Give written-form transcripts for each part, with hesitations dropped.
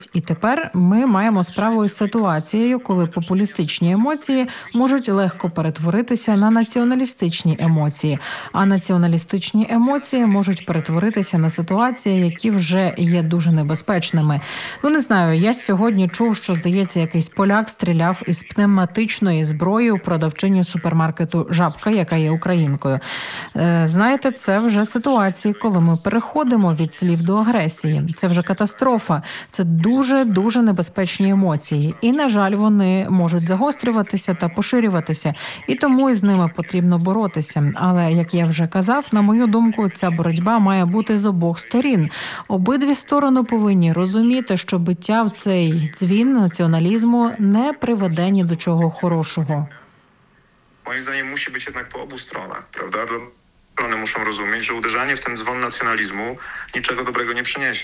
І тепер ми маємо справу із ситуацією, коли популістичні емоції можуть легко перетворитися на націоналістичні емоції, а націоналістичні емоції можуть перетворитися на ситуації, які вже є дуже небезпечними. Не знаю, я сьогодні чув, що, здається, якийсь поляк стріляв із пневматичної зброї у продавчині супермаркету «Жабка», яка є українкою. Знаєте, це вже ситуації, коли ми переходимо від слів до агресії. Це вже катастрофа. Це дуже небезпечні емоції. І, на жаль, вони можуть загострюватися та поширюватися. І тому із ними потрібно боротися. Але, як я вже казав, на мою думку, ця боротьба має бути з обох сторін. Обидві сторони повинні розуміти, що биття в цей дзвін націоналізму не приведе ні до чого хорошого. Moim zdaniem musi być jednak po obu stronach, prawda? Strony muszą rozumieć, że uderzanie w ten dzwon nacjonalizmu niczego dobrego nie przyniesie.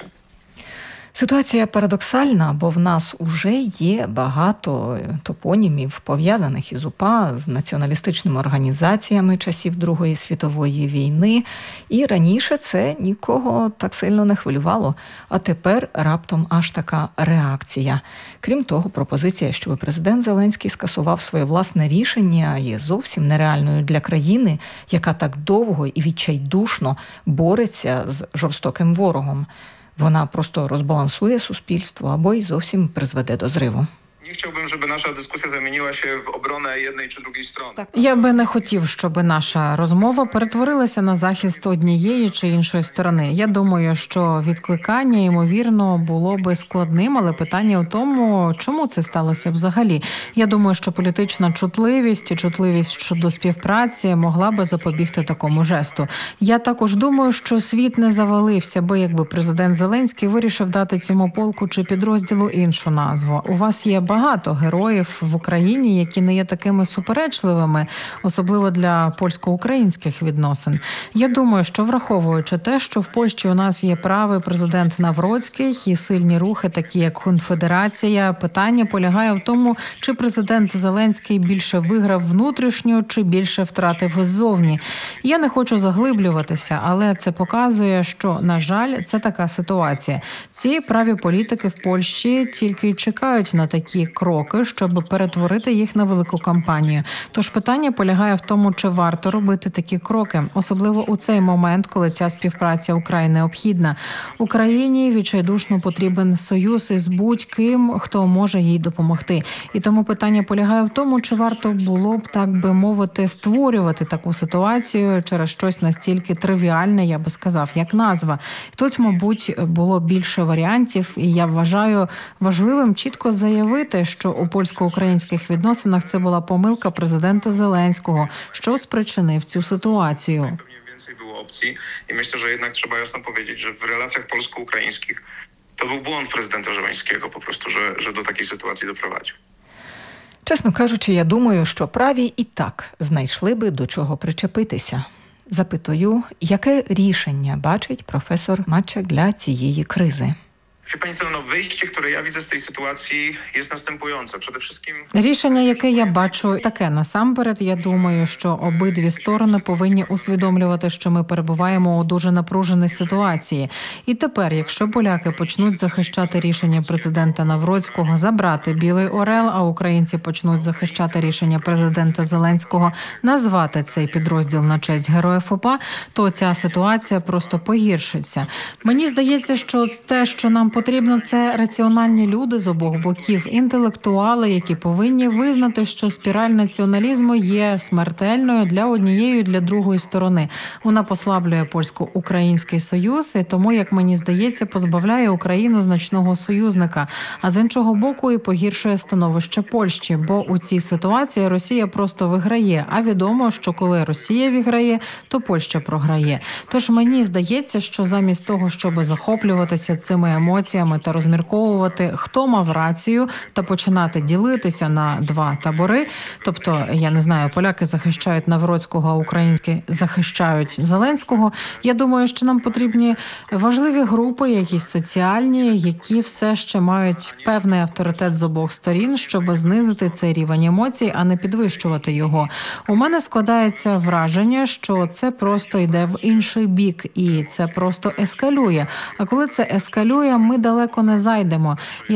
Ситуація парадоксальна, бо в нас уже є багато топонімів, пов'язаних із УПА, з націоналістичними організаціями часів Другої світової війни. І раніше це нікого так сильно не хвилювало, а тепер раптом аж така реакція. Крім того, пропозиція, щоб президент Зеленський скасував своє власне рішення, є зовсім нереальною для країни, яка так довго і відчайдушно бореться з жорстоким ворогом. Вона просто розбалансує суспільство або й зовсім призведе до зриву. Nie chciałbym, żeby nasza dyskusja zamieniła się w obronę jednej czy drugiej strony. Я би не хотів, щоб наша розмова перетворилася на захист однієї чи іншої сторони. Я думаю, що відкликання, ймовірно, було би складним, але питання в тому, чому це сталося взагалі. Я думаю, що політична чутливість і чутливість щодо співпраці могла би запобігти такому жесту. Я також думаю, що світ не завалився би, якби президент Зеленський вирішив дати цьому полку чи підрозділу іншу назву. У вас є багато героїв в Україні, які не є такими суперечливими, особливо для польсько-українських відносин. Я думаю, що враховуючи те, що в Польщі у нас є правий президент Навроцький і сильні рухи, такі як Конфедерація, питання полягає в тому, чи президент Зеленський більше виграв внутрішньо, чи більше втратив ззовні. Я не хочу заглиблюватися, але це показує, що, на жаль, це така ситуація. Ці праві політики в Польщі тільки чекають на такі кроки, щоб перетворити їх на велику кампанію. Тож питання полягає в тому, чи варто робити такі кроки, особливо у цей момент, коли ця співпраця вкрай необхідна. Україні відчайдушно потрібен союз із будь-ким, хто може їй допомогти. І тому питання полягає в тому, чи варто було б, так би мовити, створювати таку ситуацію через щось настільки тривіальне, я би сказав, як назва. Тут, мабуть, було більше варіантів, і я вважаю важливим чітко заявити, що у польсько-українських відносинах це була помилка президента Зеленського, що спричинив цю ситуацію. Było opcji i myślę, że jednak trzeba jasno powiedzieć, że w relacjach polsko-ukraińskich to był błąd prezydenta Żeleńskiego po prostu, że do takiej sytuacji doprowadził. Чесно кажучи, я думаю, що праві і так знайшли би до чого причепитися. Запитую, яке рішення бачить професор Maciek для цієї кризи? Wie Pani co, wyjście, które ja widzę z tej sytuacji jest następujące. Przede wszystkim... Рішення, яке я бачу, таке. Насамперед, я думаю, що обидві сторони повинні усвідомлювати, що ми перебуваємо у дуже напруженій ситуації. І тепер, якщо поляки почнуть захищати рішення президента Навроцького забрати Білий Орел, а українці почнуть захищати рішення президента Зеленського назвати цей підрозділ на честь героїв УПА, то ця ситуація просто погіршиться. Мені здається, що те, що нам потрібно, це раціональні люди з обох боків, інтелектуали, які повинні визнати, що спіраль націоналізму є смертельною для однієї і для другої сторони. Вона послаблює польсько-український союз і тому, як мені здається, позбавляє Україну значного союзника, а з іншого боку і погіршує становище Польщі, бо у цій ситуації Росія просто виграє, а відомо, що коли Росія виграє, то Польща програє. Тож мені здається, що замість того, щоб захоплюватися цими емоціями та розмірковувати, хто мав рацію, та починати ділитися на два табори. Тобто, я не знаю, поляки захищають Навроцького, а українські захищають Зеленського. Я думаю, що нам потрібні важливі групи, якісь соціальні, які все ще мають певний авторитет з обох сторін, щоб знизити цей рівень емоцій, а не підвищувати його. У мене складається враження, що це просто йде в інший бік, і це просто ескалює. А коли це ескалює, ми ми далеко не зайдемо.